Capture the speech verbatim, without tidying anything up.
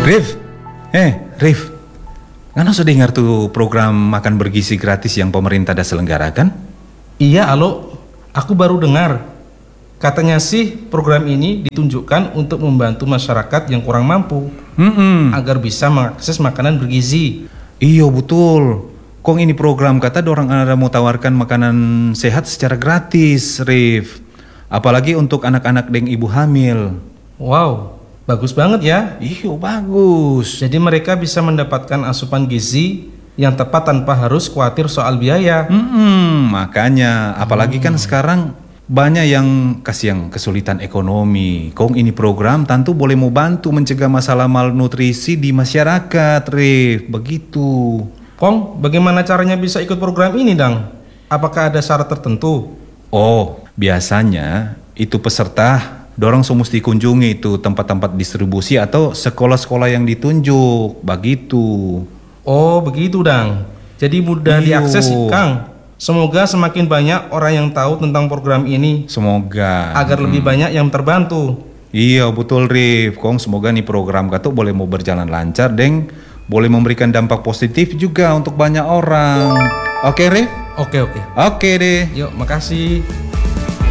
Rif, eh Rif, kan sudah dengar tuh program makan bergizi gratis yang pemerintah dah selenggarakan? Iya, alo, aku baru dengar. Katanya sih program ini ditunjukkan untuk membantu masyarakat yang kurang mampu Mm-mm. agar bisa mengakses makanan bergizi. Iya betul. Kong ini program kata dorang ada mau tawarkan makanan sehat secara gratis, Rif. Apalagi untuk anak-anak dan ibu hamil. Wow, bagus banget ya. Iya bagus. Jadi mereka bisa mendapatkan asupan gizi yang tepat tanpa harus khawatir soal biaya. Mm-mm, makanya, apalagi kan sekarang banyak yang kasih yang kesulitan ekonomi. Kong ini program tentu boleh mau bantu mencegah masalah malnutrisi di masyarakat, Rif. Begitu. Kong, bagaimana caranya bisa ikut program ini, Dang? Apakah ada syarat tertentu? Oh, biasanya itu peserta dorang so mesti kunjungi itu tempat-tempat distribusi atau sekolah-sekolah yang ditunjuk. Begitu. Oh, begitu, Dang. Jadi mudah Iyo. diakses, Kang. Semoga semakin banyak orang yang tahu tentang program ini Semoga agar lebih banyak yang terbantu. Iya betul Rif. Kong semoga nih program katu boleh mau berjalan lancar deng, boleh memberikan dampak positif juga untuk banyak orang. Oke Rif? Oke, oke. Oke deh. Yuk, makasih.